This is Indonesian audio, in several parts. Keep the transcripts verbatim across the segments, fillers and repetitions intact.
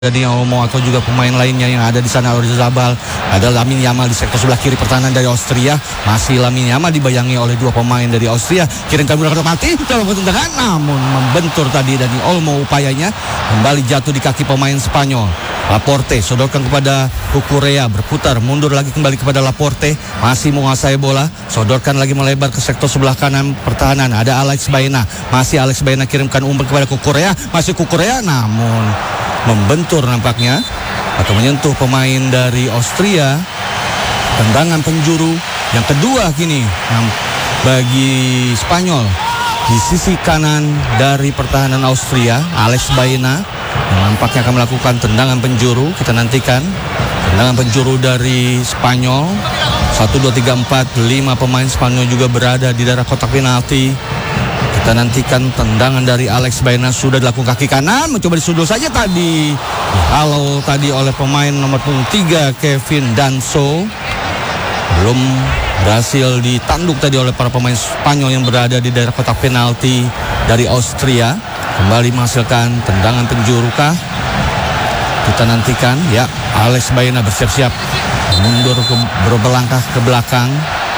Dani Olmo atau juga pemain lainnya yang ada di sana. Oyarzabal, ada Lamine Yamal di sektor sebelah kiri pertahanan dari Austria. Masih Lamine Yamal dibayangi oleh dua pemain dari Austria. Kirimkan bola ke mati dalam tendangan, namun membentur tadi Dani Olmo upayanya. Kembali jatuh di kaki pemain Spanyol. Laporte sodorkan kepada Cucurella, berputar mundur lagi kembali kepada Laporte, masih menguasai bola, sodorkan lagi melebar ke sektor sebelah kanan pertahanan. Ada Alex Baena, masih Alex Baena kirimkan umpan kepada Cucurella, masih Cucurella, namun membentur nampaknya atau menyentuh pemain dari Austria. Tendangan penjuru yang kedua kini bagi Spanyol di sisi kanan dari pertahanan Austria. Alex Baena yang nampaknya akan melakukan tendangan penjuru. Kita nantikan tendangan penjuru dari Spanyol. Satu, dua, tiga, empat, lima pemain Spanyol juga berada di daerah kotak penalti. Kita nantikan tendangan dari Alex Baena. Sudah dilakukan kaki kanan, mencoba disundul saja tadi. Halo tadi oleh pemain nomor punggung tiga Kevin Danso. Belum berhasil ditanduk tadi oleh para pemain Spanyol yang berada di daerah kotak penalti dari Austria. Kembali menghasilkan tendangan penjuru kah? Kita nantikan. Ya, Alex Baena bersiap-siap mundur ke, beberapa langkah ke belakang.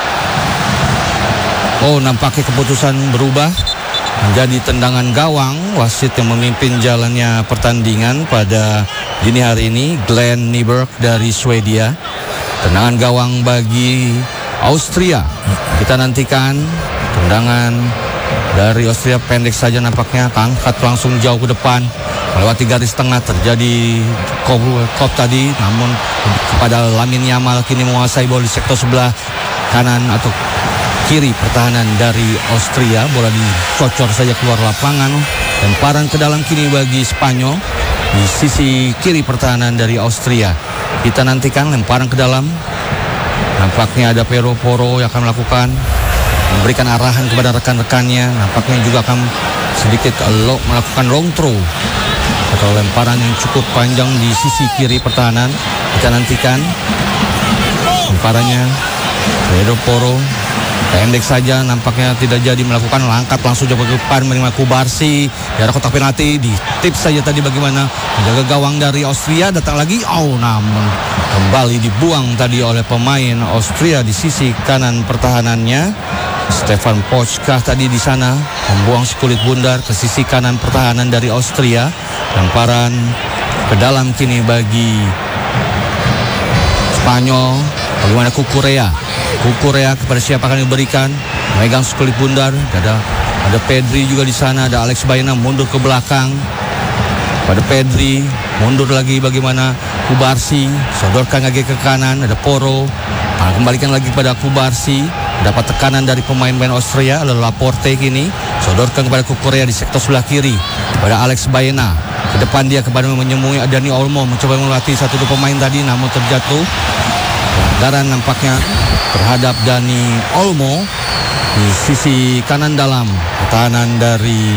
Oh, nampaknya keputusan berubah menjadi tendangan gawang. Wasit yang memimpin jalannya pertandingan pada dini hari ini, Glenn Nyberg dari Swedia. Tendangan gawang bagi Austria. Kita nantikan tendangan dari Austria pendek saja nampaknya, angkat langsung jauh ke depan melewati garis tengah. Terjadi kop tadi, namun kepada Lamine Yamal kini menguasai bola di sektor sebelah kanan atau kiri pertahanan dari Austria. Bola dicocor saja keluar lapangan. Lemparan ke dalam kini bagi Spanyol di sisi kiri pertahanan dari Austria. Kita nantikan lemparan ke dalam. Nampaknya ada Pedro Porro yang akan melakukan, memberikan arahan kepada rekan-rekannya. Nampaknya juga akan sedikit lo, melakukan long throw atau lemparan yang cukup panjang di sisi kiri pertahanan. Kita nantikan lemparannya Pedro Porro. Pendek saja, nampaknya tidak jadi melakukan, langkat langsung jauh ke depan menerima Kubarsi di arah kotak penalti. Di tips saja tadi bagaimana menjaga gawang dari Austria. Datang lagi, oh namun kembali dibuang tadi oleh pemain Austria di sisi kanan pertahanannya. Stefan Pochka tadi di sana membuang si kulit bundar ke sisi kanan pertahanan dari Austria. Lemparan ke dalam kini bagi Spanyol. Bagaimana Cucurella? Cucurella kepada siapa akan diberikan? Megang sekulit bundar. Ada ada Pedri juga di sana. Ada Alex Baena mundur ke belakang. Pada Pedri mundur lagi. Bagaimana Kubarsi? Sodorkan lagi ke kanan. Ada Porro. Nah, kembalikan lagi kepada Kubarsi. Dapat tekanan dari pemain-pemain Austria. Lalu Laporte kini sodorkan kepada Cucurella di sektor sebelah kiri. Pada Alex Baena. Ke depan dia kepada menyemui Dani Olmo. Mencoba melatih satu dua pemain tadi, namun terjatuh. Pelanggaran nampaknya terhadap Dani Olmo di sisi kanan dalam pertahanan dari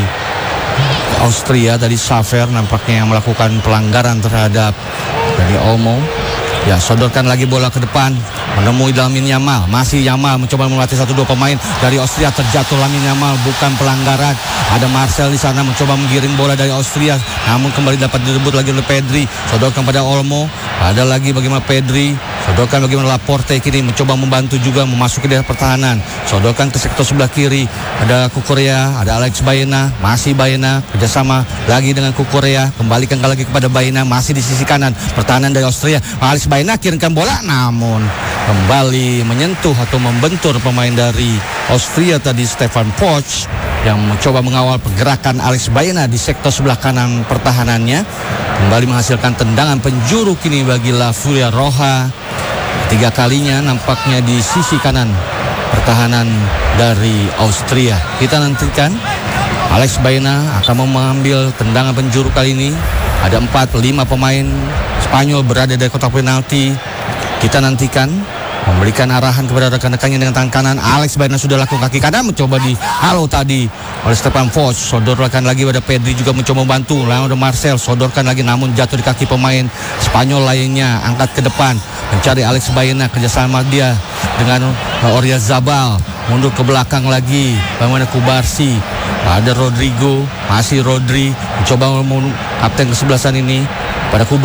Austria. Tadi Safer nampaknya yang melakukan pelanggaran terhadap Dani Olmo. Ya, sodorkan lagi bola ke depan menemui Lamine Yamal. Masih Yamal mencoba melatih satu dua pemain dari Austria. Terjatuh Lamine Yamal, bukan pelanggaran. Ada Marcel di sana mencoba menggiring bola dari Austria, namun kembali dapat direbut lagi oleh Pedri. Sodorkan pada Olmo. Ada lagi bagaimana Pedri. Sodorkan bagaimana Laporte kini mencoba membantu juga memasuki daerah pertahanan. Sodorkan ke sektor sebelah kiri. Ada Cucurella, ada Alex Baena. Masih Baena kerjasama lagi dengan Cucurella. Kembalikan lagi kepada Baena, masih di sisi kanan pertahanan dari Austria. Alex Baena kirimkan bola, namun kembali menyentuh atau membentur pemain dari Austria tadi, Stefan Poch, yang mencoba mengawal pergerakan Alex Baena di sektor sebelah kanan pertahanannya. Kembali menghasilkan tendangan penjuru kini bagi La Furia Roja. Tiga kalinya nampaknya di sisi kanan pertahanan dari Austria. Kita nantikan Alex Baena akan mengambil tendangan penjuru kali ini. Ada empat, lima pemain Spanyol berada di kotak penalti. Kita nantikan memberikan arahan kepada rekan-rekannya dengan tangan kanan. Alex Baena sudah lakukan kaki kanan, mencoba di halo tadi oleh Stefan Poch. Sodorkan lagi pada Pedri, juga mencoba membantu. Lalu ada Marcel, sodorkan lagi namun jatuh di kaki pemain Spanyol lainnya. Angkat ke depan mencari Alex Baena, kerjasama dia dengan Oyarzabal. Mundur ke belakang lagi, bagaimana Kubarsi. Ada Rodrigo, masih Rodri mencoba kapten kesebelasan ini pada Kuba.